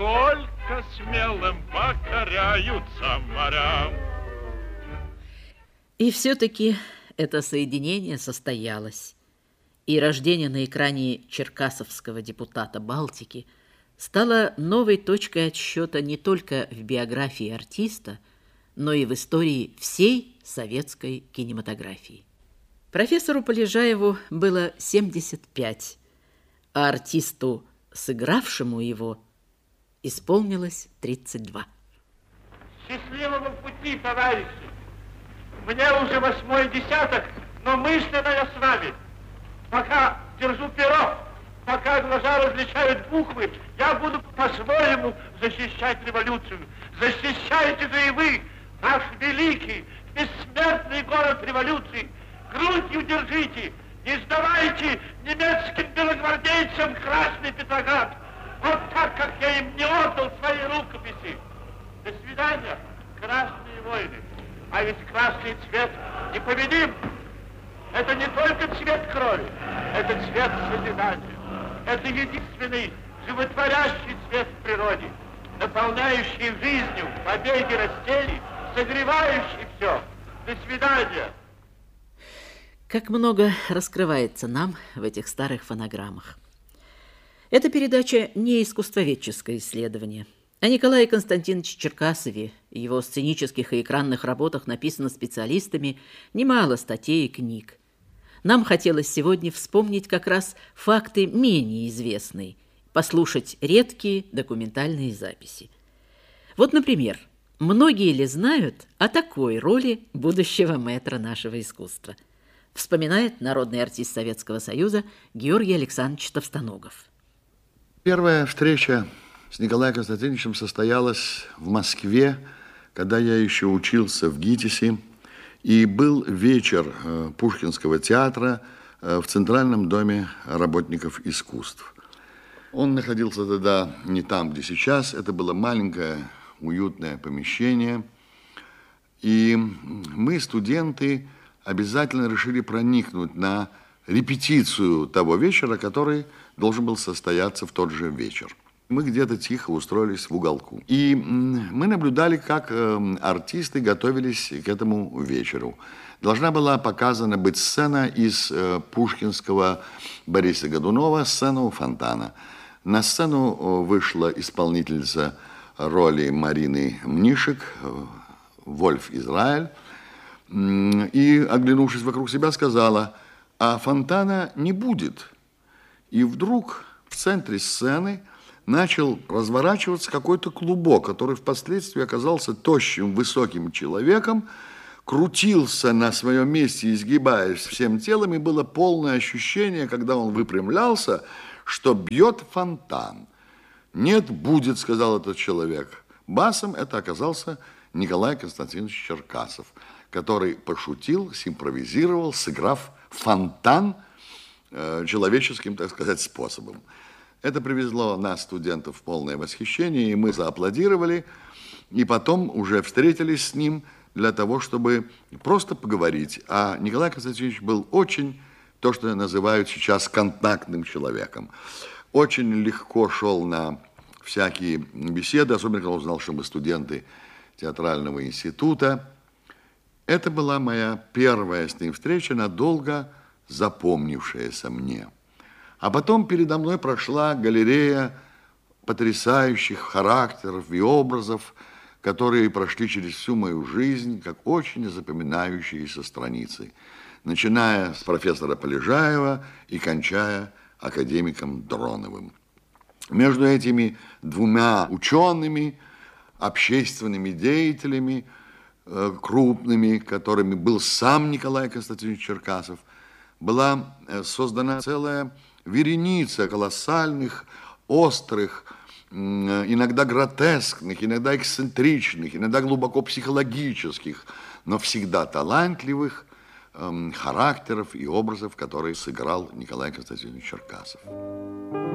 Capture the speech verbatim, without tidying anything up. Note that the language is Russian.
Только смелым покоряются морям. И все-таки это соединение состоялось. И рождение на экране черкассовского депутата Балтики стало новой точкой отсчета не только в биографии артиста, но и в истории всей советской кинематографии. Профессору Полежаеву было семьдесят пять, а артисту, сыгравшему его, исполнилось тридцать два. Счастливого пути, товарищи! Мне уже восьмой десяток, но мысленно я с вами. Пока держу перо, пока глаза различают буквы, я буду по-своему защищать революцию. Защищайте же и вы, наш великий, бессмертный город революции. Грудью держите, не сдавайте немецким белогвардейцам Красный Петроград. Вот так, как я им не отдал свои рукописи. До свидания, красные войны. А ведь красный цвет непобедим. Это не только цвет крови, это цвет созидания. Это единственный животворящий цвет в природе, наполняющий жизнью побеги растений, согревающий все. До свидания. Как много раскрывается нам в этих старых фонограммах. Эта передача не искусствоведческое исследование. О Николае Константиновиче Черкасове и его сценических и экранных работах написано специалистами немало статей и книг. Нам хотелось сегодня вспомнить как раз факты менее известные, послушать редкие документальные записи. Вот, например, многие ли знают о такой роли будущего мэтра нашего искусства? Вспоминает народный артист Советского Союза Георгий Александрович Товстоногов. Первая встреча с Николаем Константиновичем состоялась в Москве, когда я еще учился в ГИТИСе, и был вечер Пушкинского театра в Центральном доме работников искусств. Он находился тогда не там, где сейчас, это было маленькое, уютное помещение, и мы, студенты, обязательно решили проникнуть на репетицию того вечера, который должен был состояться в тот же вечер. Мы где-то тихо устроились в уголку. И мы наблюдали, как артисты готовились к этому вечеру. Должна была показана быть сцена из пушкинского Бориса Годунова, сцена у фонтана. На сцену вышла исполнительница роли Марины Мнишек, Вольф Израиль, и, оглянувшись вокруг себя, сказала: а фонтана не будет. И вдруг в центре сцены начал разворачиваться какой-то клубок, который впоследствии оказался тощим, высоким человеком, крутился на своем месте, изгибаясь всем телом, и было полное ощущение, когда он выпрямлялся, что бьет фонтан. «Нет, будет», — сказал этот человек. Басом это оказался Николай Константинович Черкасов, который пошутил, симпровизировал, сыграв фонтан э, человеческим, так сказать, способом. Это привезло нас, студентов, в полное восхищение, и мы зааплодировали, и потом уже встретились с ним для того, чтобы просто поговорить. А Николай Константинович был очень, то, что называют сейчас, контактным человеком. Очень легко шел на всякие беседы, особенно когда узнал, что мы студенты театрального института. Это была моя первая с ним встреча, надолго запомнившаяся мне. А потом передо мной прошла галерея потрясающих характеров и образов, которые прошли через всю мою жизнь, как очень запоминающиеся страницы, начиная с профессора Полежаева и кончая академиком Дроновым. Между этими двумя учеными, общественными деятелями, крупными, которыми был сам Николай Константинович Черкасов, была создана целая вереница колоссальных, острых, иногда гротескных, иногда эксцентричных, иногда глубоко психологических, но всегда талантливых характеров и образов, которые сыграл Николай Константинович Черкасов.